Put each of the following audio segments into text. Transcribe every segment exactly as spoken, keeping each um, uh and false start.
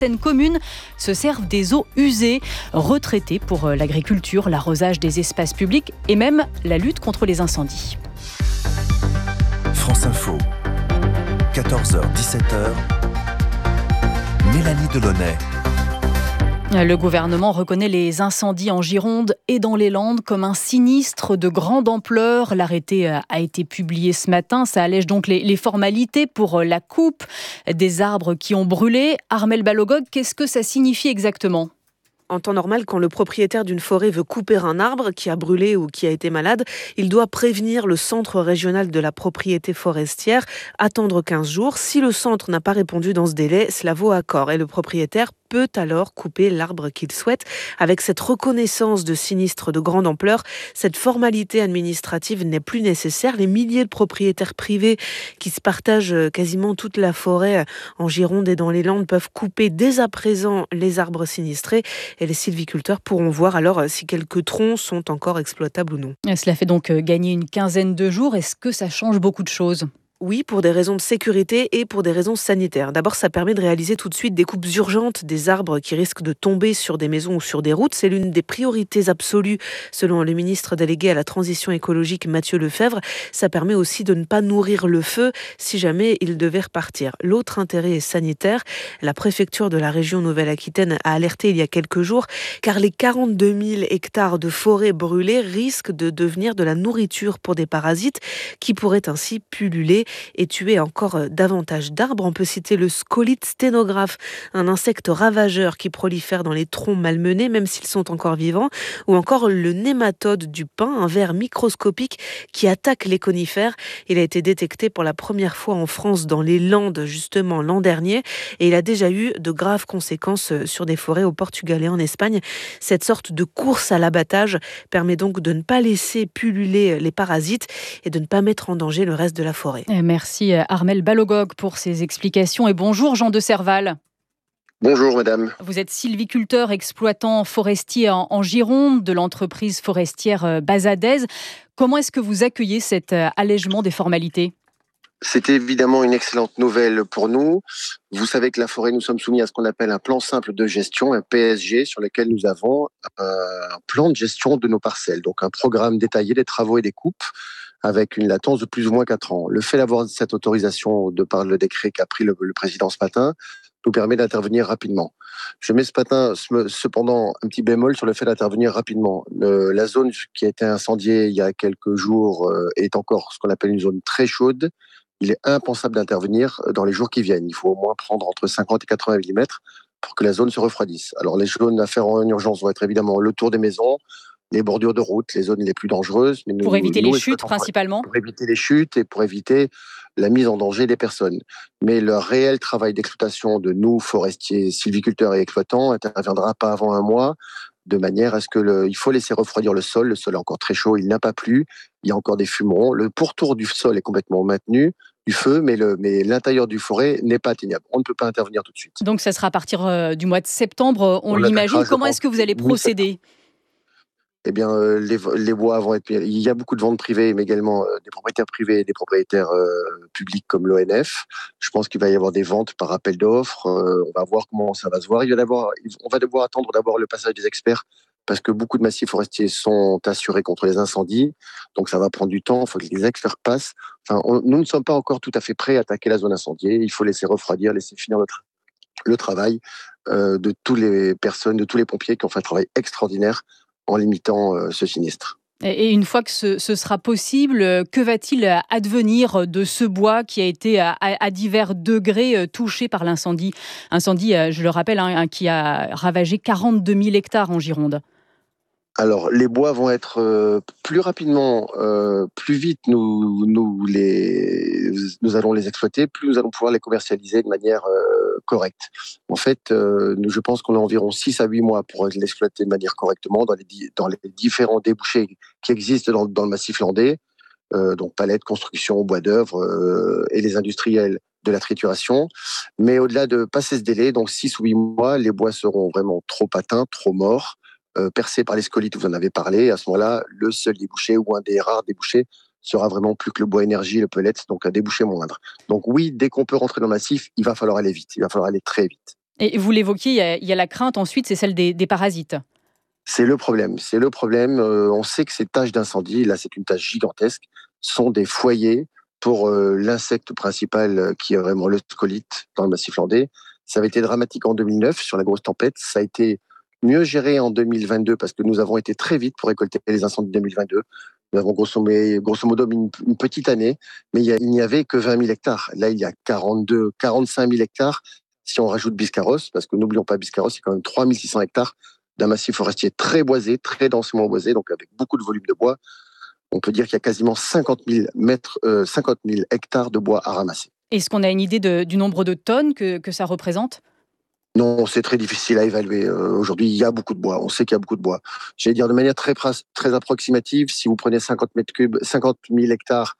Certaines communes se servent des eaux usées, retraitées pour l'agriculture, l'arrosage des espaces publics et même la lutte contre les incendies. France Info, quatorze heures dix-sept heures, Mélanie Delaunay. Le gouvernement reconnaît les incendies en Gironde et dans les Landes comme un sinistre de grande ampleur. L'arrêté a été publié ce matin. Ça allège donc les, les formalités pour la coupe des arbres qui ont brûlé. Armelle Balogog, qu'est-ce que ça signifie exactement ? En temps normal, quand le propriétaire d'une forêt veut couper un arbre qui a brûlé ou qui a été malade, il doit prévenir le centre régional de la propriété forestière, attendre quinze jours. Si le centre n'a pas répondu dans ce délai, cela vaut accord et le propriétaire peut alors couper l'arbre qu'il souhaite. Avec cette reconnaissance de sinistre de grande ampleur, cette formalité administrative n'est plus nécessaire. Les milliers de propriétaires privés qui se partagent quasiment toute la forêt en Gironde et dans les Landes peuvent couper dès à présent les arbres sinistrés et les sylviculteurs pourront voir alors si quelques troncs sont encore exploitables ou non. Cela fait donc gagner une quinzaine de jours. Est-ce que ça change beaucoup de choses ? Oui, pour des raisons de sécurité et pour des raisons sanitaires. D'abord, ça permet de réaliser tout de suite des coupes urgentes des arbres qui risquent de tomber sur des maisons ou sur des routes. C'est l'une des priorités absolues, selon le ministre délégué à la transition écologique Mathieu Lefèvre. Ça permet aussi de ne pas nourrir le feu si jamais il devait repartir. L'autre intérêt est sanitaire. La préfecture de la région Nouvelle-Aquitaine a alerté il y a quelques jours, car les quarante-deux mille hectares de forêt brûlées risquent de devenir de la nourriture pour des parasites qui pourraient ainsi pulluler et tuer encore davantage d'arbres. On peut citer le scolyte sténographe, un insecte ravageur qui prolifère dans les troncs malmenés, même s'ils sont encore vivants, ou encore le nématode du pin, un ver microscopique qui attaque les conifères. Il a été détecté pour la première fois en France dans les Landes, justement l'an dernier, et il a déjà eu de graves conséquences sur des forêts au Portugal et en Espagne. Cette sorte de course à l'abattage permet donc de ne pas laisser pulluler les parasites et de ne pas mettre en danger le reste de la forêt. Merci Armelle Balogog pour ces explications et bonjour Jean de Serval. Bonjour madame. Vous êtes sylviculteur, exploitant forestier en, en Gironde de l'entreprise forestière Bazadez. Comment est-ce que vous accueillez cet allègement des formalités ? C'est évidemment une excellente nouvelle pour nous. Vous savez que la forêt, nous sommes soumis à ce qu'on appelle un plan simple de gestion, un P S G, sur lequel nous avons un plan de gestion de nos parcelles, donc un programme détaillé des travaux et des coupes avec une latence de plus ou moins quatre ans. Le fait d'avoir cette autorisation de par le décret qu'a pris le, le président ce matin nous permet d'intervenir rapidement. Je mets ce matin cependant un petit bémol sur le fait d'intervenir rapidement. Le, la zone qui a été incendiée il y a quelques jours euh, est encore ce qu'on appelle une zone très chaude. Il est impensable d'intervenir dans les jours qui viennent. Il faut au moins prendre entre cinquante et quatre-vingts millimètres pour que la zone se refroidisse. Alors les zones à faire en urgence vont être évidemment le tour des maisons, les bordures de route, les zones les plus dangereuses. Mais nous, pour éviter nous, les chutes principalement Pour éviter les chutes et pour éviter la mise en danger des personnes. Mais le réel travail d'exploitation de nous, forestiers, sylviculteurs et exploitants, interviendra pas avant un mois, de manière à ce que le, il faut laisser refroidir le sol. Le sol est encore très chaud, il n'a pas plu, il y a encore des fumerons. Le pourtour du sol est complètement maintenu, du feu, mais, le, mais l'intérieur du forêt n'est pas atteignable. On ne peut pas intervenir tout de suite. Donc ça sera à partir euh, du mois de septembre, on, on l'imagine. Comment est-ce que vous allez procéder ? Eh bien, euh, les, les bois vont être... Il y a beaucoup de ventes privées, mais également euh, des propriétaires privés et des propriétaires euh, publics comme l'O N F. Je pense qu'il va y avoir des ventes par appel d'offres. Euh, on va voir comment ça va se voir. Il va d'abord, on va devoir attendre d'abord le passage des experts parce que beaucoup de massifs forestiers sont assurés contre les incendies. Donc, ça va prendre du temps. Il faut que les experts passent. Enfin, on, nous ne sommes pas encore tout à fait prêts à attaquer la zone incendiée. Il faut laisser refroidir, laisser finir le, tra- le travail euh, de toutes les personnes, de tous les pompiers qui ont fait un travail extraordinaire en limitant euh, ce sinistre. Et une fois que ce, ce sera possible, que va-t-il advenir de ce bois qui a été à, à divers degrés touché par l'incendie ? Incendie, je le rappelle, hein, qui a ravagé quarante-deux mille hectares en Gironde. Alors, les bois vont être euh, plus rapidement, euh, plus vite, nous, nous, les, nous allons les exploiter, plus nous allons pouvoir les commercialiser de manière euh, correcte. En fait, euh, nous, je pense qu'on a environ six à huit mois pour l'exploiter de manière correctement dans les, dans les différents débouchés qui existent dans, dans le massif landais, euh, donc palettes, construction, bois d'œuvre euh, et les industriels de la trituration. Mais au-delà de passer ce délai, donc six ou huit mois, les bois seront vraiment trop atteints, trop morts, Euh, percé par les scolytes, vous en avez parlé. À ce moment-là, le seul débouché ou un des rares débouchés sera vraiment plus que le bois énergie, le pellet, donc un débouché moindre. Donc oui, dès qu'on peut rentrer dans le massif, il va falloir aller vite, il va falloir aller très vite. Et vous l'évoquiez, il y a, il y a la crainte ensuite, c'est celle des, des parasites. C'est le problème. C'est le problème. Euh, on sait que ces taches d'incendie, là c'est une tâche gigantesque, sont des foyers pour euh, l'insecte principal euh, qui est vraiment le scolite dans le massif landais. Ça avait été dramatique en deux mille neuf sur la grosse tempête. Ça a été mieux géré en deux mille vingt-deux parce que nous avons été très vite pour récolter les incendies de deux mille vingt-deux. Nous avons grosso modo, grosso modo une, une petite année, mais il, y a, il n'y avait que vingt mille hectares. Là, il y a quarante-deux, quarante-cinq mille hectares si on rajoute Biscarrosse, parce que n'oublions pas Biscarrosse, c'est quand même trois mille six cents hectares d'un massif forestier très boisé, très densément boisé, donc avec beaucoup de volume de bois. On peut dire qu'il y a quasiment cinquante mille mètres, euh, cinquante mille hectares de bois à ramasser. Est-ce qu'on a une idée de, du nombre de tonnes que, que ça représente ? Non, c'est très difficile à évaluer. Euh, aujourd'hui, il y a beaucoup de bois. On sait qu'il y a beaucoup de bois. J'allais dire de manière très, très approximative, si vous prenez cinquante mètres cubes, cinquante mille hectares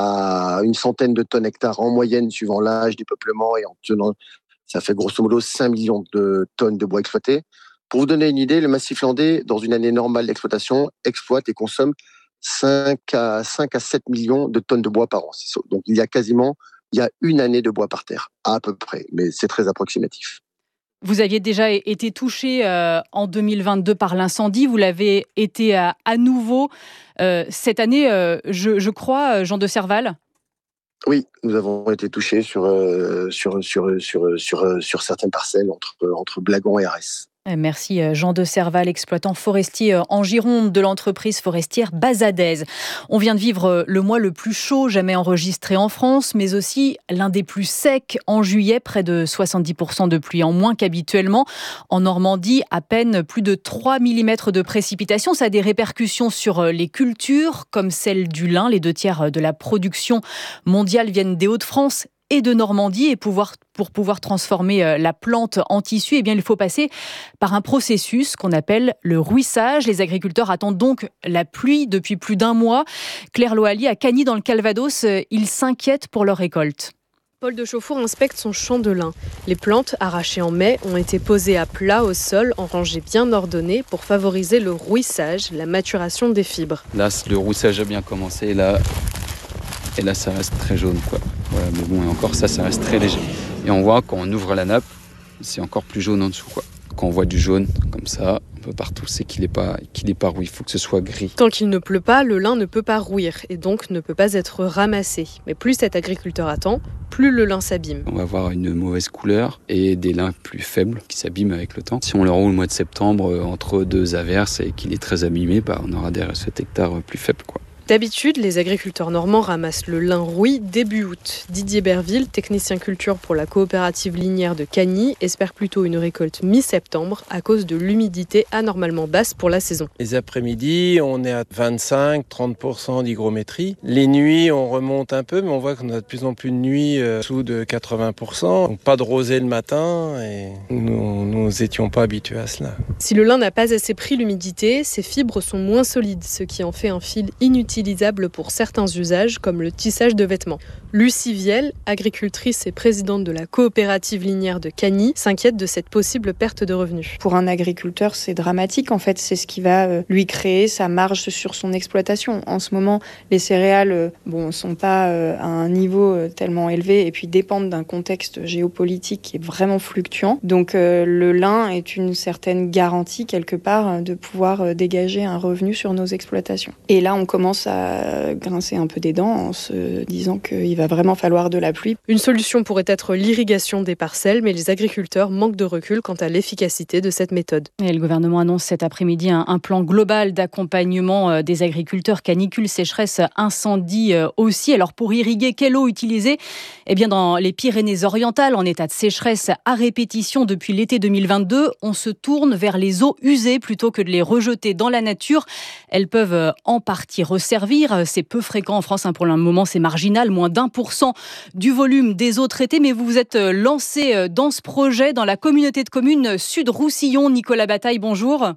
à une centaine de tonnes hectares en moyenne, suivant l'âge du peuplement et en tenant, ça fait grosso modo cinq millions de tonnes de bois exploités. Pour vous donner une idée, le massif landais, dans une année normale d'exploitation, exploite et consomme cinq à sept millions de tonnes de bois par an. Donc il y a quasiment, il y a une année de bois par terre, à peu près, mais c'est très approximatif. Vous aviez déjà été touché euh, en deux mille vingt-deux par l'incendie, vous l'avez été à, à nouveau euh, cette année, euh, je, je crois, Jean de Serval ? Oui, nous avons été touchés sur, euh, sur, sur, sur, sur, sur certaines parcelles entre, entre Blagon et Arès. Merci Jean de Serval, exploitant forestier en Gironde de l'entreprise forestière Bazadaise. On vient de vivre le mois le plus chaud jamais enregistré en France, mais aussi l'un des plus secs en juillet, près de soixante-dix pour cent de pluie en moins qu'habituellement. En Normandie, à peine plus de trois millimètres de précipitations. Ça a des répercussions sur les cultures, comme celle du lin. Les deux tiers de la production mondiale viennent des Hauts-de-France et de Normandie, et pouvoir, pour pouvoir transformer la plante en tissu, eh bien, il faut passer par un processus qu'on appelle le rouissage. Les agriculteurs attendent donc la pluie depuis plus d'un mois. Claire Loali, à Cagny, dans le Calvados, ils s'inquiètent pour leur récolte. Paul de Chauffour inspecte son champ de lin. Les plantes, arrachées en mai, ont été posées à plat au sol, en rangées bien ordonnées, pour favoriser le rouissage, la maturation des fibres. Là, le rouissage a bien commencé, là... Et là, ça reste très jaune, quoi. Voilà, mais bon, et encore ça, ça reste très léger. Et on voit, quand on ouvre la nappe, c'est encore plus jaune en dessous, quoi. Quand on voit du jaune, comme ça, un peu partout, c'est qu'il n'est pas, qu'il n'est pas rouillé. Il faut que ce soit gris. Tant qu'il ne pleut pas, le lin ne peut pas rouillir et donc ne peut pas être ramassé. Mais plus cet agriculteur attend, plus le lin s'abîme. On va avoir une mauvaise couleur et des lins plus faibles qui s'abîment avec le temps. Si on le roule au mois de septembre, entre deux averses et qu'il est très abîmé, bah, on aura des résultats hectares plus faibles, quoi. D'habitude, les agriculteurs normands ramassent le lin rouille début août. Didier Berville, technicien culture pour la coopérative linière de Cagny, espère plutôt une récolte mi-septembre à cause de l'humidité anormalement basse pour la saison. Les après-midi, on est à vingt-cinq à trente pour cent d'hygrométrie. Les nuits, on remonte un peu, mais on voit qu'on a de plus en plus de nuits euh, sous de quatre-vingts pour cent. Donc pas de rosée le matin et nous nous étions pas habitués à cela. Si le lin n'a pas assez pris l'humidité, ses fibres sont moins solides, ce qui en fait un fil inutile utilisable pour certains usages comme le tissage de vêtements. Lucie Viel, agricultrice et présidente de la coopérative linière de Cagny, s'inquiète de cette possible perte de revenus. Pour un agriculteur, c'est dramatique. En fait, c'est ce qui va lui créer sa marge sur son exploitation. En ce moment, les céréales bon, sont pas à un niveau tellement élevé et puis dépendent d'un contexte géopolitique qui est vraiment fluctuant. Donc euh, le lin est une certaine garantie quelque part de pouvoir dégager un revenu sur nos exploitations. Et là, on commence à grincer un peu des dents en se disant qu'il va vraiment falloir de la pluie. Une solution pourrait être l'irrigation des parcelles, mais les agriculteurs manquent de recul quant à l'efficacité de cette méthode. Et le gouvernement annonce cet après-midi un, un plan global d'accompagnement des agriculteurs, canicule, sécheresse, incendie aussi. Alors pour irriguer, quelle eau utiliser ? Eh bien dans les Pyrénées-Orientales, en état de sécheresse à répétition depuis l'été deux mille vingt-deux, on se tourne vers les eaux usées plutôt que de les rejeter dans la nature. Elles peuvent en partie resservir. C'est peu fréquent en France, hein, pour le moment c'est marginal, moins d'un pour cent du volume des eaux traitées. Mais vous vous êtes lancé dans ce projet dans la communauté de communes Sud-Roussillon. Nicolas Bataille, bonjour.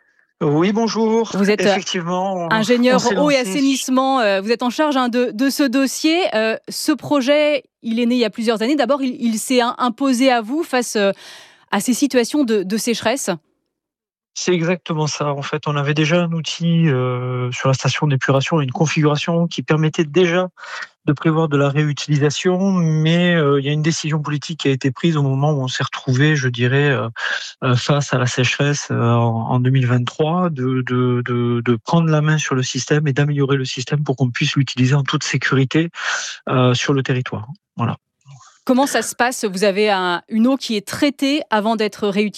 Oui, bonjour. Vous êtes effectivement ingénieur eau et assainissement. Vous êtes en charge, hein, de, de ce dossier. Euh, ce projet, il est né il y a plusieurs années. D'abord, il, il s'est imposé à vous face à ces situations de, de sécheresse. C'est exactement ça. En fait, on avait déjà un outil euh, sur la station d'épuration, une configuration qui permettait déjà de prévoir de la réutilisation, mais euh, il y a une décision politique qui a été prise au moment où on s'est retrouvé, je dirais, euh, euh, face à la sécheresse euh, en, en deux mille vingt-trois, de, de, de, de prendre la main sur le système et d'améliorer le système pour qu'on puisse l'utiliser en toute sécurité euh, sur le territoire. Voilà. Comment ça se passe ? Vous avez un, une eau qui est traitée avant d'être réutilisée ?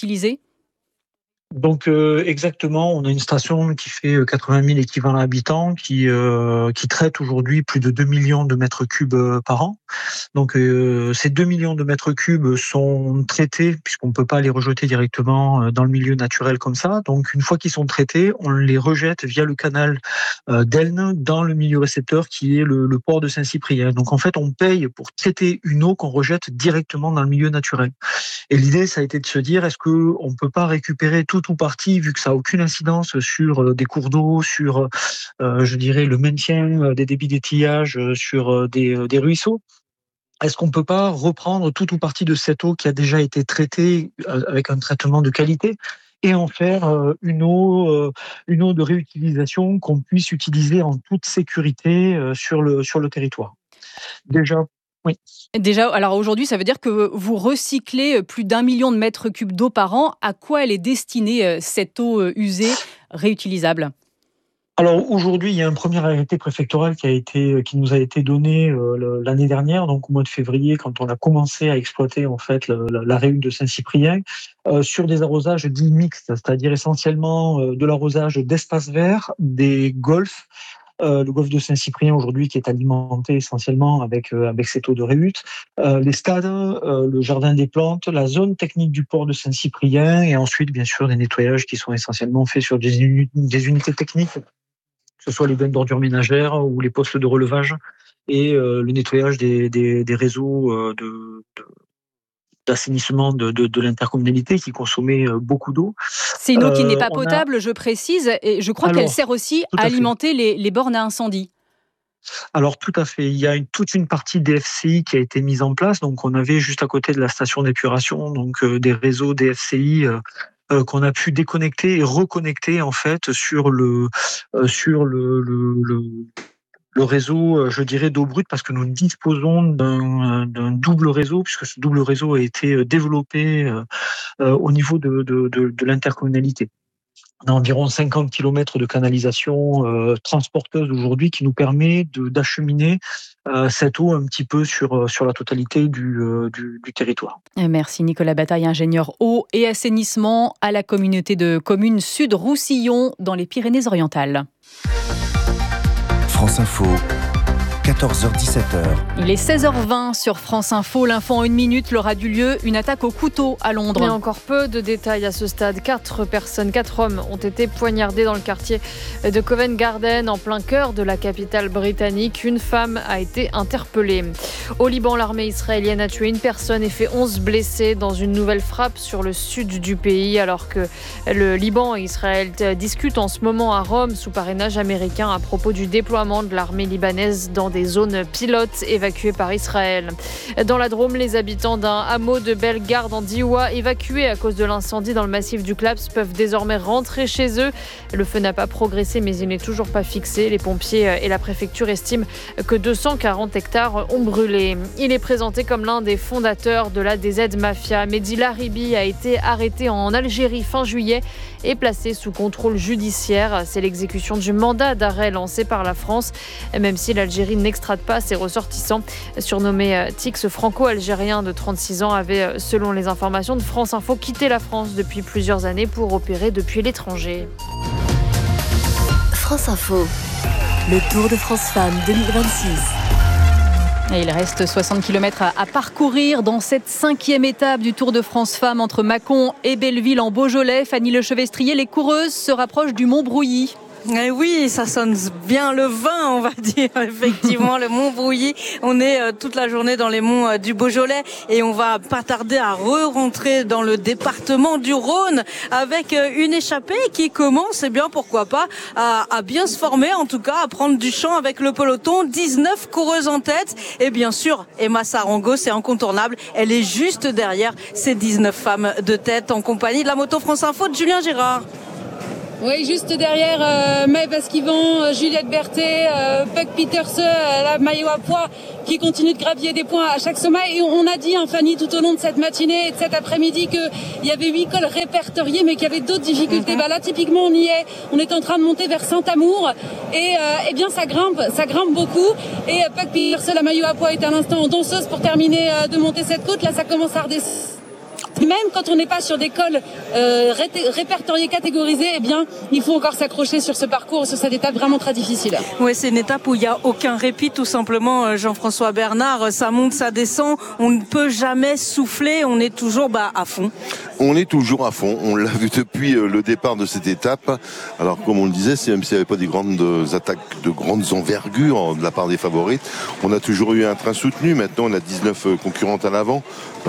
Donc euh, exactement, on a une station qui fait quatre-vingt mille équivalents habitants, qui euh, qui traite aujourd'hui plus de deux millions de mètres cubes par an. Donc euh, ces deux millions de mètres cubes sont traités, puisqu'on ne peut pas les rejeter directement dans le milieu naturel comme ça. Donc une fois qu'ils sont traités, on les rejette via le canal euh, d'Elne dans le milieu récepteur qui est le, le port de Saint-Cyprien. Donc en fait, on paye pour traiter une eau qu'on rejette directement dans le milieu naturel. Et l'idée, ça a été de se dire, est-ce qu'on ne peut pas récupérer tout ou partie, vu que ça n'a aucune incidence sur des cours d'eau, sur, euh, je dirais, le maintien des débits d'étillage, sur des, des ruisseaux. Est-ce qu'on ne peut pas reprendre tout ou partie de cette eau qui a déjà été traitée avec un traitement de qualité et en faire une eau, une eau de réutilisation qu'on puisse utiliser en toute sécurité sur le, sur le territoire? Déjà, oui. Déjà, alors aujourd'hui, ça veut dire que vous recyclez plus d'un million de mètres cubes d'eau par an. À quoi elle est destinée, cette eau usée, réutilisable ? Alors aujourd'hui, il y a un premier arrêté préfectoral qui a été, qui nous a été donné euh, l'année dernière, donc au mois de février, quand on a commencé à exploiter en fait la, la, la réhume de Saint-Cyprien, euh, sur des arrosages dits mixtes, c'est-à-dire essentiellement euh, de l'arrosage d'espaces verts, des golfs. Euh, le golfe de Saint-Cyprien aujourd'hui qui est alimenté essentiellement avec euh, avec cette eau de réhute, euh, les stades, euh, le jardin des plantes, la zone technique du port de Saint-Cyprien et ensuite bien sûr des nettoyages qui sont essentiellement faits sur des, uni- des unités techniques, que ce soit les bennes d'ordures ménagères ou les postes de relevage et euh, le nettoyage des des, des réseaux euh, de, de d'assainissement de, de, de l'intercommunalité qui consommait beaucoup d'eau. C'est une eau qui n'est pas potable, a... je précise, et je crois Alors, qu'elle sert aussi à, à alimenter les, les bornes à incendie. Alors tout à fait, il y a une, toute une partie D F C I qui a été mise en place, donc on avait juste à côté de la station d'épuration donc euh, des réseaux D F C I euh, euh, qu'on a pu déconnecter et reconnecter en fait sur le euh, sur le, le, le le réseau, je dirais, d'eau brute, parce que nous disposons d'un, d'un double réseau, puisque ce double réseau a été développé euh, au niveau de, de, de, de l'intercommunalité. On a environ cinquante kilomètres de canalisation euh, transporteuse aujourd'hui qui nous permet de, d'acheminer euh, cette eau un petit peu sur, sur la totalité du, euh, du, du territoire. Merci Nicolas Bataille, ingénieur eau et assainissement à la communauté de communes Sud-Roussillon dans les Pyrénées-Orientales. France Info, quatorze heures dix-sept heures. Il est seize heures vingt sur France Info. L'info en une minute, l'aura du lieu. Une attaque au couteau à Londres. Mais encore peu de détails à ce stade. Quatre personnes, quatre hommes ont été poignardés dans le quartier de Covent Garden, en plein cœur de la capitale britannique. Une femme a été interpellée. Au Liban, l'armée israélienne a tué une personne et fait onze blessés dans une nouvelle frappe sur le sud du pays, alors que le Liban et Israël discutent en ce moment à Rome, sous parrainage américain, à propos du déploiement de l'armée libanaise dans des zones pilotes évacuées par Israël. Dans la Drôme, les habitants d'un hameau de Bellegarde en Diois, évacués à cause de l'incendie dans le massif du Claps, peuvent désormais rentrer chez eux. Le feu n'a pas progressé, mais il n'est toujours pas fixé. Les pompiers et la préfecture estiment que deux cent quarante hectares ont brûlé. Il est présenté comme l'un des fondateurs de la D Z Mafia. Mehdi Laribi a été arrêté en Algérie fin juillet et placé sous contrôle judiciaire. C'est l'exécution du mandat d'arrêt lancé par la France, même si l'Algérie n'extrade pas ses ressortissants. Surnommé Tix, franco-algérien de trente-six ans, avait, selon les informations de France Info, quitté la France depuis plusieurs années pour opérer depuis l'étranger. France Info, le Tour de France Femmes deux mille vingt-six. Et il reste soixante kilomètres à, à parcourir dans cette cinquième étape du Tour de France Femmes entre Mâcon et Belleville en Beaujolais. Fanny Lechevestrier, les coureuses se rapprochent du Mont-Brouilly. Eh oui, ça sonne bien le vin, on va dire, effectivement, le Mont Brouilly. On est euh, toute la journée dans les monts euh, du Beaujolais et on va pas tarder à re-rentrer dans le département du Rhône avec euh, une échappée qui commence, eh bien, pourquoi pas, à, à bien se former, en tout cas, à prendre du champ avec le peloton. dix-neuf coureuses en tête et bien sûr, Emma Sarango, c'est incontournable. Elle est juste derrière ces dix-neuf femmes de tête en compagnie de la Moto France Info de Julien Girard. Oui, juste derrière euh, Maëve Esquivant, euh, Juliette Berthet, euh, Puck Pieterse, euh, la maillot à poids qui continue de grappiller des points à chaque sommet. Et on a dit, hein, Fanny, tout au long de cette matinée et de cet après-midi qu'il y avait huit cols répertoriés, mais qu'il y avait d'autres difficultés. Mm-hmm. Bah là, typiquement, on y est. On est en train de monter vers Saint-Amour. Et euh, eh bien, ça grimpe, ça grimpe beaucoup. Et euh, Puck Pieterse, la maillot à poids, est à l'instant en danseuse pour terminer euh, de monter cette côte. Là, ça commence à redescendre. Même quand on n'est pas sur des cols euh, ré- répertoriés, catégorisés, eh bien, il faut encore s'accrocher sur ce parcours, sur cette étape vraiment très difficile. Oui, c'est une étape où il n'y a aucun répit, tout simplement, Jean-François Bernard. Ça monte, ça descend. On ne peut jamais souffler. On est toujours bah, à fond. On est toujours à fond. On l'a vu depuis le départ de cette étape. Alors, comme on le disait, même s'il n'y avait pas des grandes attaques de grandes envergures de la part des favorites, on a toujours eu un train soutenu. Maintenant, on a dix-neuf concurrentes à l'avant.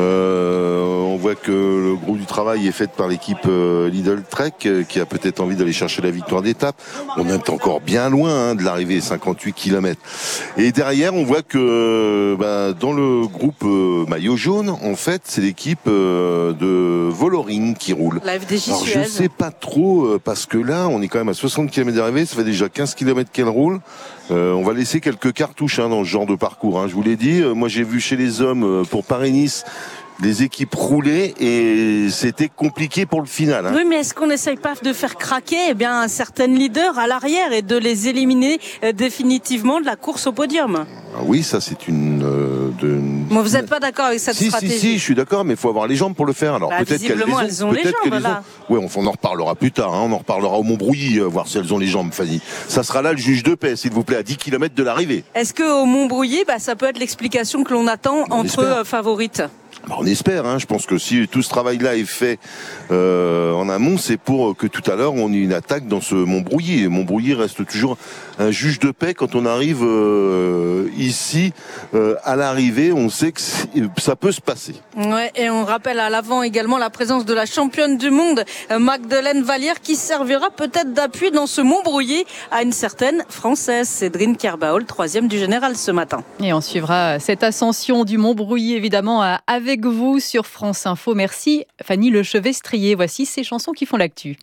Euh, on voit que le groupe du travail est fait par l'équipe euh, Lidl Trek euh, qui a peut-être envie d'aller chercher la victoire d'étape. On est encore bien loin hein, de l'arrivée, cinquante-huit kilomètres. Et derrière, on voit que euh, bah, dans le groupe euh, maillot jaune, en fait, c'est l'équipe euh, de Voloring qui roule. La F D J Alors, Suez. je sais pas trop euh, parce que là, on est quand même à soixante kilomètres d'arrivée. Ça fait déjà quinze kilomètres qu'elle roule. Euh, on va laisser quelques cartouches hein, dans ce genre de parcours. Hein. Je vous l'ai dit. Euh, moi, j'ai vu chez les hommes euh, pour Paris-Nice des équipes roulaient et c'était compliqué pour le final. Hein. Oui, mais est-ce qu'on n'essaye pas de faire craquer eh bien, certaines leaders à l'arrière et de les éliminer euh, définitivement de la course au podium? Ah oui, ça c'est une... Euh, de... Moi, vous n'êtes pas d'accord avec cette si, stratégie? Si, si, je suis d'accord, mais il faut avoir les jambes pour le faire. Alors bah, peut-être qu'elles les ont, elles ont les peut-être jambes, les là. ont. Oui, on en reparlera plus tard. Hein. On en reparlera au Montbrouilly, euh, voir si elles ont les jambes, Fanny. Ça sera là le juge de paix, s'il vous plaît, à dix kilomètres de l'arrivée. Est-ce qu'au Montbrouilly, bah, ça peut être l'explication que l'on attend on entre euh, favorites? Bah, on espère, hein. Je pense que si tout ce travail-là est fait euh, en amont, c'est pour que tout à l'heure on ait une attaque dans ce Montbrouilly. Montbrouilly reste toujours un juge de paix quand on arrive euh, ici euh, à l'arrivée. On sait que ça peut se passer. Ouais, et on rappelle à l'avant également la présence de la championne du monde Magdeleine Vallière qui servira peut-être d'appui dans ce Montbrouilly à une certaine Française, Cédrine Kerbaol, troisième du général ce matin. Et on suivra cette ascension du Montbrouilly évidemment avec vous sur France Info. Merci Fanny Lechevestrier. Voici ces chansons qui font l'actu.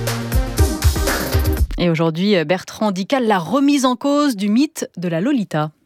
Et aujourd'hui, Bertrand Dical, la remise en cause du mythe de la Lolita.